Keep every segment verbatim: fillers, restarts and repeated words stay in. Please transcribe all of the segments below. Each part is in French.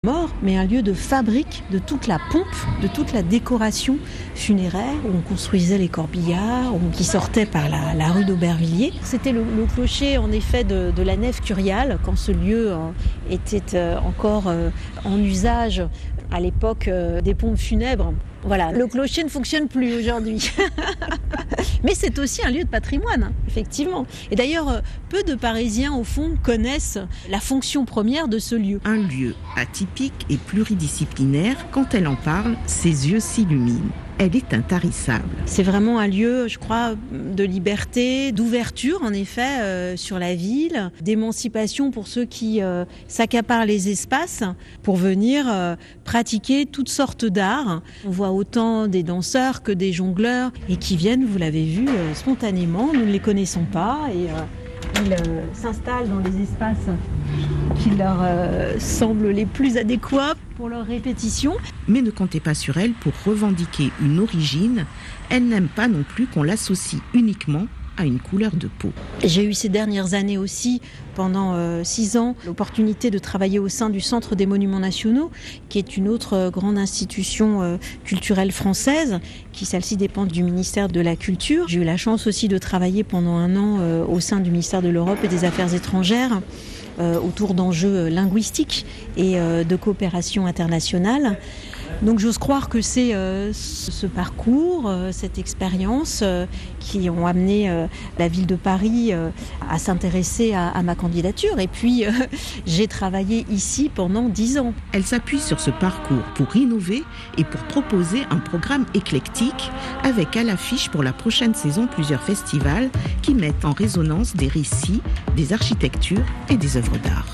mort, mais un lieu de fabrique de toute la pompe, de toute la décoration funéraire, où on construisait les corbillards, où- qui sortaient par la, la rue d'Aubervilliers. C'était le, le clocher, en effet, de, de la nef curiale, quand ce lieu euh, était euh, encore euh, en usage à l'époque euh, des pompes funèbres. Voilà, le clocher ne fonctionne plus aujourd'hui. Mais c'est aussi un lieu de patrimoine, hein, effectivement. Et d'ailleurs, euh, peu de Parisiens, au fond, connaissent la fonction première de ce lieu. Un lieu atypique et pluridisciplinaire, quand elle en parle, ses yeux s'illuminent. Elle est intarissable. C'est vraiment un lieu, je crois, de liberté, d'ouverture, en effet, euh, sur la ville, d'émancipation pour ceux qui euh, s'accaparent les espaces pour venir euh, pratiquer toutes sortes d'arts. On voit autant des danseurs que des jongleurs et qui viennent, vous l'avez vu, euh, spontanément. Nous ne les connaissons pas et euh, ils euh, s'installent dans les espaces qui leur euh, semblent les plus adéquats pour leur répétition. Mais ne comptez pas sur elle pour revendiquer une origine. Elle n'aime pas non plus qu'on l'associe uniquement à une couleur de peau. J'ai eu ces dernières années aussi, pendant euh, six ans, l'opportunité de travailler au sein du Centre des Monuments Nationaux, qui est une autre euh, grande institution euh, culturelle française, qui celle-ci dépend du ministère de la Culture. J'ai eu la chance aussi de travailler pendant un an euh, au sein du ministère de l'Europe et des Affaires étrangères, euh, autour d'enjeux linguistiques et euh, de coopération internationale. Donc j'ose croire que c'est euh, ce parcours, euh, cette expérience euh, qui ont amené euh, la ville de Paris euh, à s'intéresser à, à ma candidature. Et puis euh, j'ai travaillé ici pendant dix ans. Elle s'appuie sur ce parcours pour innover et pour proposer un programme éclectique avec à l'affiche pour la prochaine saison plusieurs festivals qui mettent en résonance des récits, des architectures et des œuvres d'art.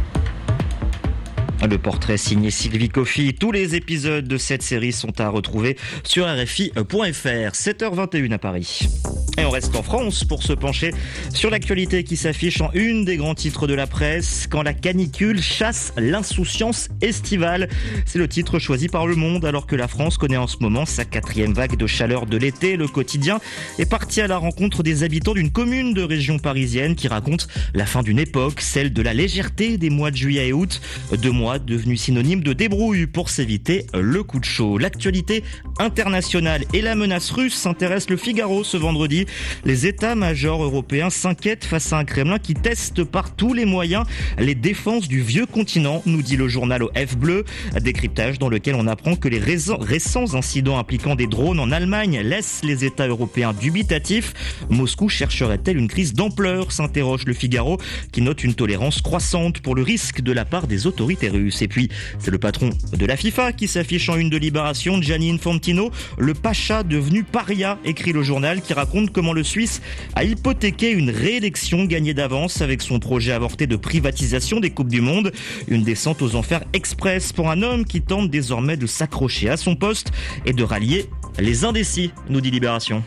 Le portrait signé Sylvie Coffy. Tous les épisodes de cette série sont à retrouver sur R F I point F R. sept heures vingt et une à Paris. Et on reste en France pour se pencher sur l'actualité qui s'affiche en une des grands titres de la presse. Quand la canicule chasse l'insouciance estivale. C'est le titre choisi par Le Monde alors que la France connaît en ce moment sa quatrième vague de chaleur de l'été. Le quotidien est parti à la rencontre des habitants d'une commune de région parisienne qui raconte la fin d'une époque, celle de la légèreté des mois de juillet et août. Deux mois devenu synonyme de débrouille pour s'éviter le coup de chaud. L'actualité internationale et la menace russe s'intéresse Le Figaro ce vendredi. Les états-majors européens s'inquiètent face à un Kremlin qui teste par tous les moyens les défenses du vieux continent, nous dit le journal au F bleu. Décryptage dans lequel on apprend que les récents incidents impliquant des drones en Allemagne laissent les États européens dubitatifs. Moscou chercherait-elle une crise d'ampleur, s'interroge Le Figaro, qui note une tolérance croissante pour le risque de la part des autorités russes. Et puis, c'est le patron de la FIFA qui s'affiche en une de Libération, Gianni Infantino, le pacha devenu paria, écrit le journal, qui raconte comment le Suisse a hypothéqué une réélection gagnée d'avance avec son projet avorté de privatisation des Coupes du Monde. Une descente aux enfers express pour un homme qui tente désormais de s'accrocher à son poste et de rallier les indécis, nous dit Libération.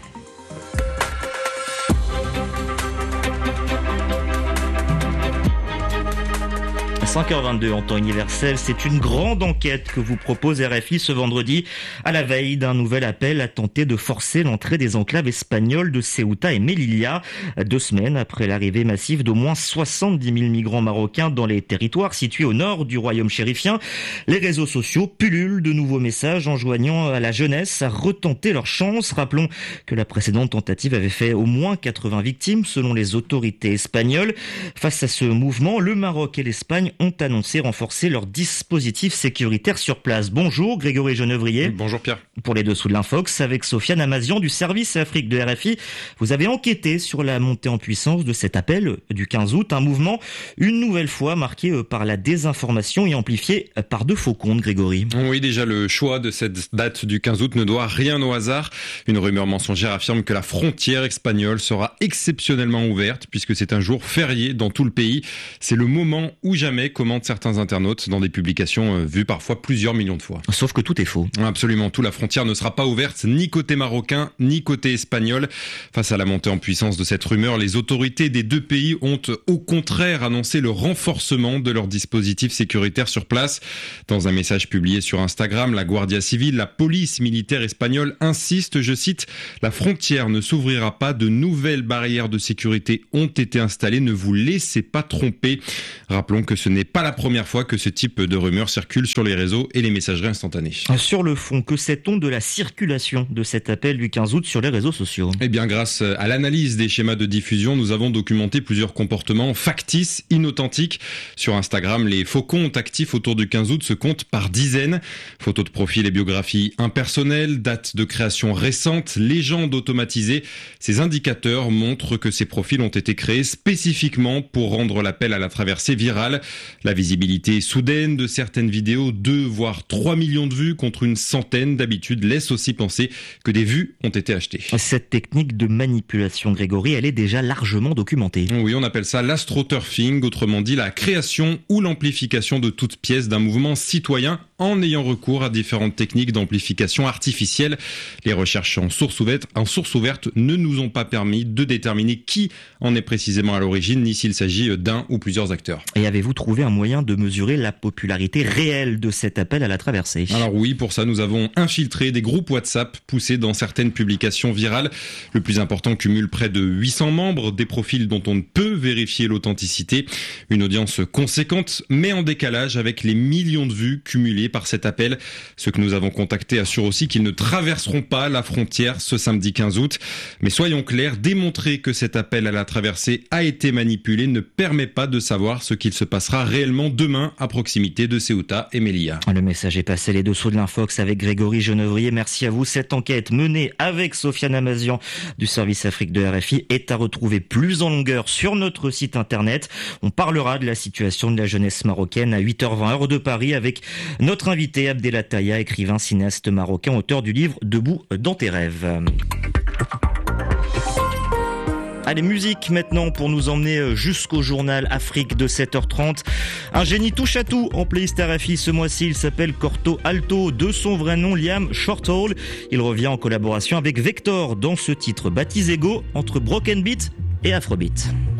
cinq heures vingt-deux en temps universel, c'est une grande enquête que vous propose R F I ce vendredi à la veille d'un nouvel appel à tenter de forcer l'entrée des enclaves espagnoles de Ceuta et Melilla. Deux semaines après l'arrivée massive d'au moins soixante-dix mille migrants marocains dans les territoires situés au nord du royaume chérifien, les réseaux sociaux pullulent de nouveaux messages enjoignant à la jeunesse à retenter leur chance. Rappelons que la précédente tentative avait fait au moins quatre-vingts victimes selon les autorités espagnoles. Face à ce mouvement, le Maroc et l'Espagne ont ont annoncé renforcer leur dispositif sécuritaire sur place. Bonjour Grégory Genevrier. Bonjour Pierre. Pour les dessous de l'Infox, avec Sofiane Amazian du service Afrique de R F I, vous avez enquêté sur la montée en puissance de cet appel du quinze août, un mouvement une nouvelle fois marqué par la désinformation et amplifié par de faux comptes, Grégory. Oui, déjà le choix de cette date du quinze août ne doit rien au hasard. Une rumeur mensongère affirme que la frontière espagnole sera exceptionnellement ouverte puisque c'est un jour férié dans tout le pays. C'est le moment ou jamais, commentent certains internautes dans des publications euh, vues parfois plusieurs millions de fois. Sauf que tout est faux. Absolument tout. La frontière ne sera pas ouverte ni côté marocain ni côté espagnol. Face à la montée en puissance de cette rumeur, les autorités des deux pays ont au contraire annoncé le renforcement de leur dispositif sécuritaire sur place. Dans un message publié sur Instagram, la Guardia Civile, la police militaire espagnole insiste, je cite, « La frontière ne s'ouvrira pas, de nouvelles barrières de sécurité ont été installées, ne vous laissez pas tromper ». Rappelons que ce n'est n'est pas la première fois que ce type de rumeurs circule sur les réseaux et les messageries instantanées. Sur le fond, que sait-on de la circulation de cet appel du quinze août sur les réseaux sociaux ? Eh bien, grâce à l'analyse des schémas de diffusion, nous avons documenté plusieurs comportements factices, inauthentiques. Sur Instagram, les faux comptes actifs autour du quinze août se comptent par dizaines. Photos de profil et biographies impersonnelles, dates de création récentes, légendes automatisées. Ces indicateurs montrent que ces profils ont été créés spécifiquement pour rendre l'appel à la traversée virale. La visibilité soudaine de certaines vidéos, deux voire trois millions de vues contre une centaine d'habitude, laisse aussi penser que des vues ont été achetées. Cette technique de manipulation, Grégory, elle est déjà largement documentée. Oui, on appelle ça l'astroturfing, autrement dit la création ou l'amplification de toute pièce d'un mouvement citoyen en ayant recours à différentes techniques d'amplification artificielle. Les recherches en source ouverte, en source ouverte ne nous ont pas permis de déterminer qui en est précisément à l'origine, ni s'il s'agit d'un ou plusieurs acteurs. Et avez-vous trouvé un moyen de mesurer la popularité réelle de cet appel à la traversée ? Alors oui, pour ça nous avons infiltré des groupes WhatsApp poussés dans certaines publications virales. Le plus important cumule près de huit cents membres, des profils dont on ne peut vérifier l'authenticité. Une audience conséquente, mais en décalage avec les millions de vues cumulées par cet appel. Ceux que nous avons contactés assurent aussi qu'ils ne traverseront pas la frontière ce samedi quinze août. Mais soyons clairs, démontrer que cet appel à la traversée a été manipulé ne permet pas de savoir ce qu'il se passera réellement demain à proximité de Ceuta et Melilla. Le message est passé, les dessous de l'Infox avec Grégory Genevrier. Merci à vous. Cette enquête menée avec Sofiane Amazian du service Afrique de R F I est à retrouver plus en longueur sur notre site internet. On parlera de la situation de la jeunesse marocaine à huit heures vingt heure de Paris avec notre invité Abdelataya, écrivain cinéaste marocain, auteur du livre Debout dans tes rêves. Allez, musique maintenant pour nous emmener jusqu'au journal Afrique de sept heures trente. Un génie touche à tout en playlist R F I ce mois-ci. Il s'appelle Corto Alto, de son vrai nom Liam Shortall. Il revient en collaboration avec Vector dans ce titre baptisé Go entre Broken Beat et Afrobeat.